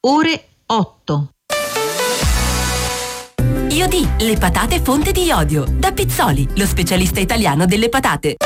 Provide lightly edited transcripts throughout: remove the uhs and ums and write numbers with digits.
ore 8. Iodi, le patate fonte di iodio. Da Pizzoli, lo specialista italiano delle patate.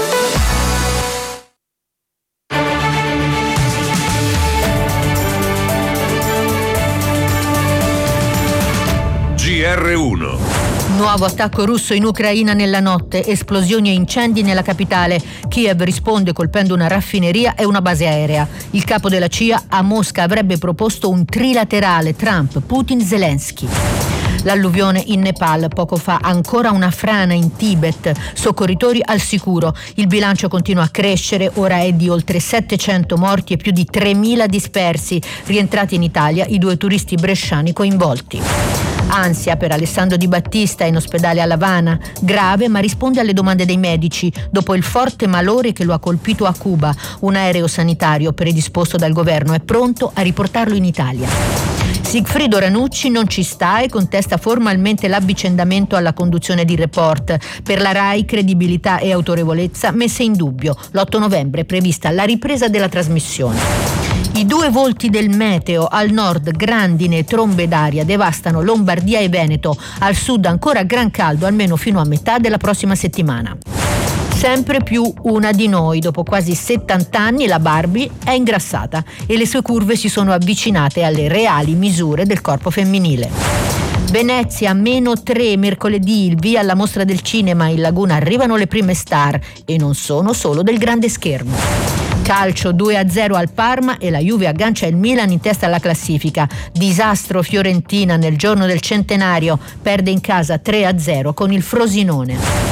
GR1. Nuovo attacco russo in Ucraina nella notte, esplosioni e incendi nella capitale. Kiev risponde colpendo una raffineria e una base aerea. Il capo della CIA a Mosca avrebbe proposto un trilaterale Trump, Putin, Zelensky. L'alluvione in Nepal, poco fa ancora una frana in Tibet, soccorritori al sicuro. Il bilancio continua a crescere, ora è di oltre 700 morti e più di 3.000 dispersi. Rientrati in Italia i 2 turisti bresciani coinvolti. Ansia per Alessandro Di Battista in ospedale a L'Avana, grave ma risponde alle domande dei medici dopo il forte malore che lo ha colpito a Cuba. Un aereo sanitario predisposto dal governo è pronto a riportarlo in Italia. Sigfrido Ranucci non ci sta e contesta formalmente l'avvicendamento alla conduzione di Report. Per la RAI credibilità e autorevolezza messe in dubbio. L'8 novembre è prevista la ripresa della trasmissione. I 2 volti del meteo: al nord grandine e trombe d'aria devastano Lombardia e Veneto, al sud ancora gran caldo almeno fino a metà della prossima settimana. Sempre più una di noi, dopo quasi 70 anni la Barbie è ingrassata e le sue curve si sono avvicinate alle reali misure del corpo femminile. Venezia -3 mercoledì, il via alla mostra del cinema, in Laguna arrivano le prime star e non sono solo del grande schermo. Calcio 2-0 al Parma e la Juve aggancia il Milan in testa alla classifica. Disastro Fiorentina nel giorno del centenario, perde in casa 3-0 con il Frosinone.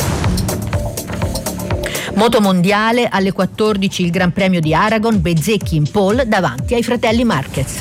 Motomondiale alle 14 il Gran Premio di Aragon, Bezzecchi in pole davanti ai fratelli Marquez.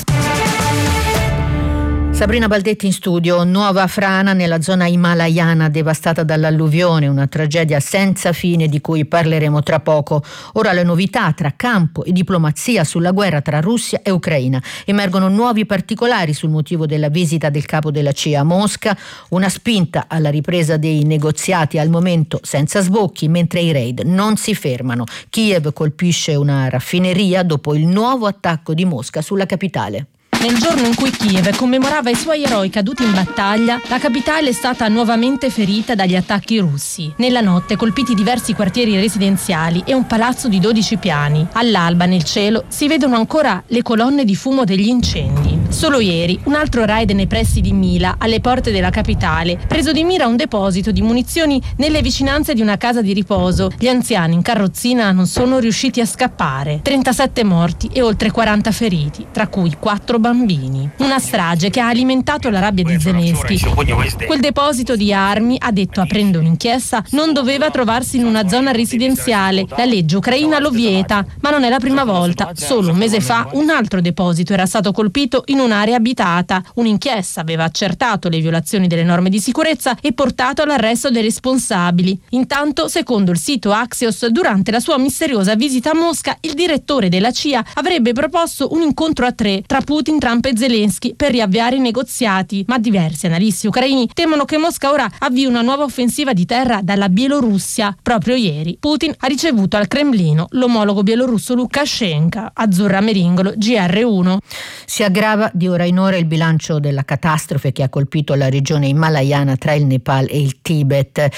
Sabrina Baldetti in studio. Nuova frana nella zona himalayana devastata dall'alluvione, una tragedia senza fine di cui parleremo tra poco. Ora le novità tra campo e diplomazia sulla guerra tra Russia e Ucraina. Emergono nuovi particolari sul motivo della visita del capo della CIA a Mosca, una spinta alla ripresa dei negoziati al momento senza sbocchi, mentre i raid non si fermano. Kiev colpisce una raffineria dopo il nuovo attacco di Mosca sulla capitale. Nel giorno in cui Kiev commemorava i suoi eroi caduti in battaglia, la capitale è stata nuovamente ferita dagli attacchi russi. Nella notte colpiti diversi quartieri residenziali e un palazzo di 12 piani. All'alba nel cielo si vedono ancora le colonne di fumo degli incendi. Solo ieri un altro raid nei pressi di Mila, alle porte della capitale, preso di mira un deposito di munizioni nelle vicinanze di una casa di riposo. Gli anziani in carrozzina non sono riusciti a scappare. 37 morti e oltre 40 feriti, tra cui 4 bambini. Una strage che ha alimentato la rabbia di Zelensky. Quel deposito di armi, ha detto aprendo un'inchiesta, non doveva trovarsi in una zona residenziale. La legge ucraina lo vieta, ma non è la prima volta. Solo un mese fa un altro deposito era stato colpito in un'area abitata. Un'inchiesta aveva accertato le violazioni delle norme di sicurezza e portato all'arresto dei responsabili. Intanto, secondo il sito Axios, durante la sua misteriosa visita a Mosca, il direttore della CIA avrebbe proposto un incontro a 3 tra Putin, Trump e Zelensky per riavviare i negoziati, ma diversi analisti ucraini temono che Mosca ora avvii una nuova offensiva di terra dalla Bielorussia. Proprio ieri Putin ha ricevuto al Cremlino l'omologo bielorusso Lukashenko. Azzurra Meringolo, GR1. Si aggrava di ora in ora il bilancio della catastrofe che ha colpito la regione himalayana tra il Nepal e il Tibet.